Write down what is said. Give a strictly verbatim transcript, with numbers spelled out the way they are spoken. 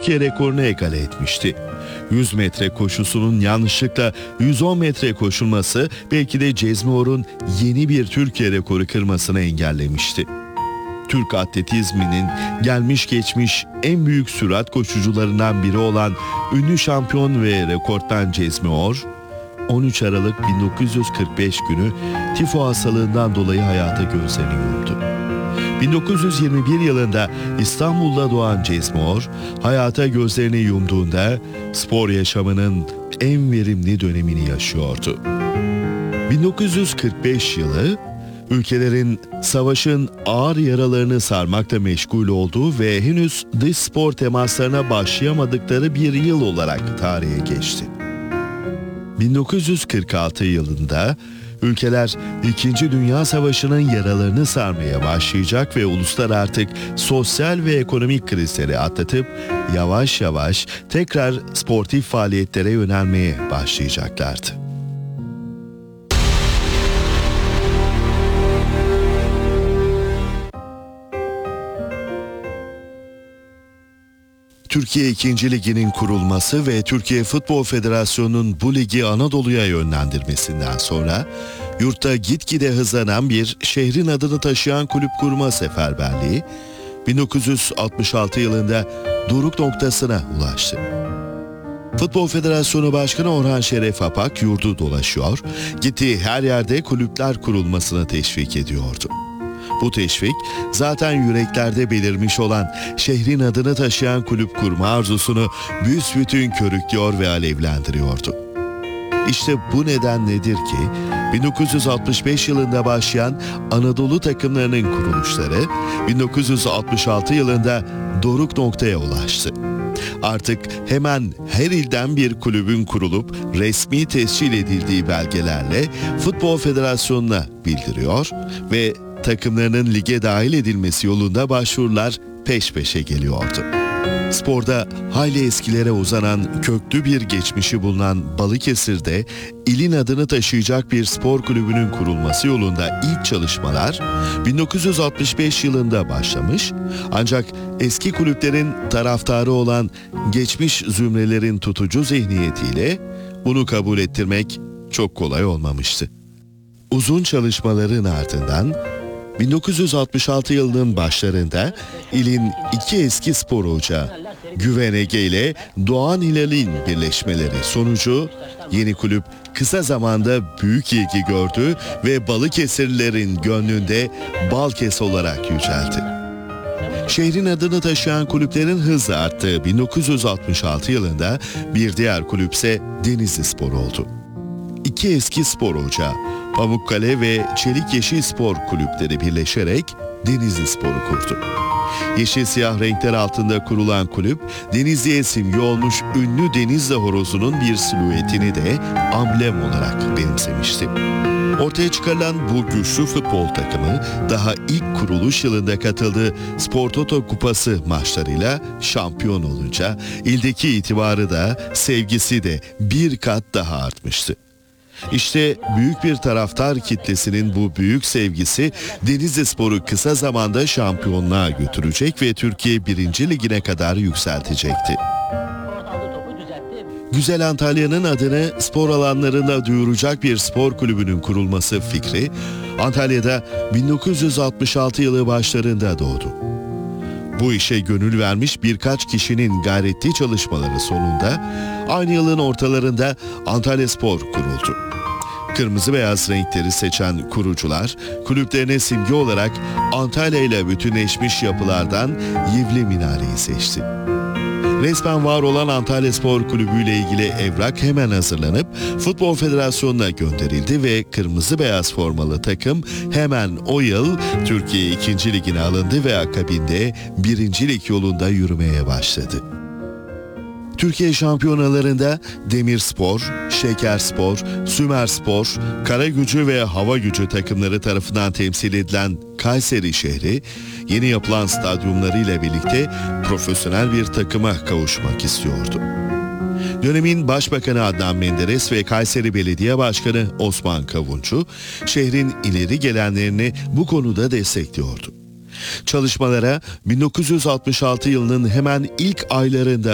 Türkiye rekorunu egale etmişti. yüz metre koşusunun yanlışlıkla yüz on metre koşulması belki de Cezmior'un yeni bir Türkiye rekoru kırmasını engellemişti. Türk atletizminin gelmiş geçmiş en büyük sürat koşucularından biri olan ünlü şampiyon ve rekortmen Cezmior, on üç Aralık bin dokuz yüz kırk beş günü tifo hastalığından dolayı hayata gözlerini yumdu. bin dokuz yüz yirmi bir yılında İstanbul'da doğan Cezmior, hayata gözlerini yumduğunda spor yaşamının en verimli dönemini yaşıyordu. bin dokuz yüz kırk beş yılı, ülkelerin savaşın ağır yaralarını sarmakla meşgul olduğu ve henüz dış spor temaslarına başlayamadıkları bir yıl olarak tarihe geçti. bin dokuz yüz kırk altı yılında ülkeler İkinci Dünya Savaşı'nın yaralarını sarmaya başlayacak ve uluslar artık sosyal ve ekonomik krizleri atlatıp yavaş yavaş tekrar sportif faaliyetlere yönelmeye başlayacaklardı. Türkiye ikinci. Ligi'nin kurulması ve Türkiye Futbol Federasyonu'nun bu ligi Anadolu'ya yönlendirmesinden sonra yurtta gitgide hızlanan bir şehrin adını taşıyan kulüp kurma seferberliği bin dokuz yüz altmış altı yılında doruk noktasına ulaştı. Futbol Federasyonu Başkanı Orhan Şeref Apak yurdu dolaşıyor, gittiği her yerde kulüpler kurulmasını teşvik ediyordu. Bu teşvik zaten yüreklerde belirmiş olan şehrin adını taşıyan kulüp kurma arzusunu büsbütün körüklüyor ve alevlendiriyordu. İşte bu neden nedir ki bin dokuz yüz altmış beş yılında başlayan Anadolu takımlarının kuruluşları bin dokuz yüz altmış altı yılında doruk noktaya ulaştı. Artık hemen her ilden bir kulübün kurulup resmi tescil edildiği belgelerle Futbol Federasyonu'na bildiriyor ve takımlarının lige dahil edilmesi yolunda başvurular peş peşe geliyordu. Sporda hayli eskilere uzanan köklü bir geçmişi bulunan Balıkesir'de ilin adını taşıyacak bir spor kulübünün kurulması yolunda ilk çalışmalar bin dokuz yüz altmış beş yılında başlamış, ancak eski kulüplerin taraftarı olan geçmiş zümrelerin tutucu zihniyetiyle bunu kabul ettirmek çok kolay olmamıştı. Uzun çalışmaların ardından bin dokuz yüz altmış altı yılının başlarında ilin iki eski spor ocağı Güven Ege ile Doğan Hilal'in birleşmeleri sonucu yeni kulüp kısa zamanda büyük ilgi gördü ve Balıkesirlilerin gönlünde Balkes olarak yüceldi. Şehrin adını taşıyan kulüplerin hızla arttığı bin dokuz yüz altmış altı yılında bir diğer kulüpse Denizlispor oldu. İki eski spor ocağı Pamukkale ve Çelik Yeşil Spor kulüpleri birleşerek Denizlispor'u kurdu. Yeşil siyah renkler altında kurulan kulüp, Denizli'ye simge olmuş ünlü Denizli horozunun bir silüetini de amblem olarak benimsemişti. Ortaya çıkarılan bu güçlü futbol takımı daha ilk kuruluş yılında katıldığı Spor Toto Kupası maçlarıyla şampiyon olunca ildeki itibarı da sevgisi de bir kat daha artmıştı. İşte büyük bir taraftar kitlesinin bu büyük sevgisi Denizlispor'u kısa zamanda şampiyonluğa götürecek ve Türkiye birinci. Ligi'ne kadar yükseltecekti. Güzel Antalya'nın adını spor alanlarında duyuracak bir spor kulübünün kurulması fikri Antalya'da bin dokuz yüz altmış altı yılı başlarında doğdu. Bu işe gönül vermiş birkaç kişinin gayretli çalışmaları sonunda aynı yılın ortalarında Antalyaspor kuruldu. Kırmızı beyaz renkleri seçen kurucular kulüplerine simge olarak Antalya ile bütünleşmiş yapılardan Yivli Minare'yi seçti. Resmen var olan Antalyaspor Kulübü ile ilgili evrak hemen hazırlanıp Futbol Federasyonu'na gönderildi ve kırmızı beyaz formalı takım hemen o yıl Türkiye ikinci. Ligi'ne alındı ve akabinde birinci. Lig yolunda yürümeye başladı. Türkiye şampiyonalarında Demirspor, Şekerspor, Sümerspor, Karagücü ve Havagücü takımları tarafından temsil edilen Kayseri şehri, yeni yapılan stadyumlarıyla birlikte profesyonel bir takıma kavuşmak istiyordu. Dönemin Başbakanı Adnan Menderes ve Kayseri Belediye Başkanı Osman Kavuncu, şehrin ileri gelenlerini bu konuda destekliyordu. Çalışmalara bin dokuz yüz altmış altı yılının hemen ilk aylarında